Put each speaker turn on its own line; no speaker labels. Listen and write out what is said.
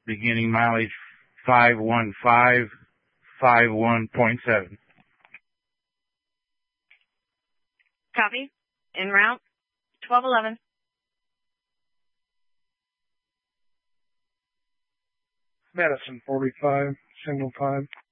beginning mileage 51551.7.
Copy. En route, 1211.
Madison 45, single time.